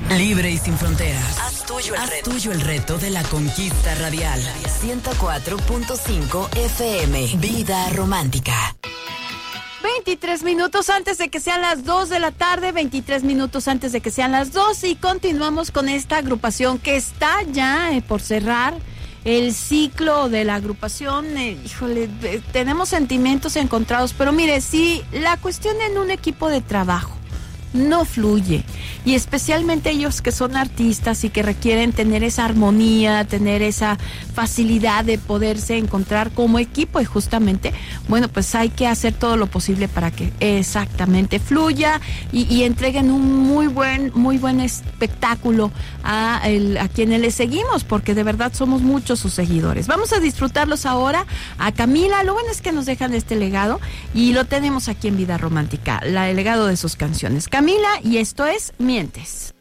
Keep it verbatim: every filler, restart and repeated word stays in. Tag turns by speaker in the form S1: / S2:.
S1: Libre y sin fronteras.
S2: Haz tuyo el
S1: Haz
S2: reto.
S1: tuyo el reto de la conquista radial. ciento cuatro punto cinco F M. Vida romántica.
S3: veintitrés minutos antes de que sean las dos de la tarde, veintitrés minutos antes de que sean las dos, y continuamos con esta agrupación que está ya eh, por cerrar el ciclo de la agrupación. Eh, híjole, eh, tenemos sentimientos encontrados, pero mire, si la cuestión en un equipo de trabajo no fluye, y especialmente ellos que son artistas y que requieren tener esa armonía, tener esa facilidad de poderse encontrar como equipo, y justamente, bueno, pues hay que hacer todo lo posible para que exactamente fluya y, y entreguen un muy buen, muy buen espectáculo a, el, a quienes les seguimos, porque de verdad somos muchos sus seguidores. Vamos a disfrutarlos ahora a Camila. Lo bueno es que nos dejan este legado y lo tenemos aquí en Vida Romántica, la, el legado de sus canciones. Camila, y esto es Mientes.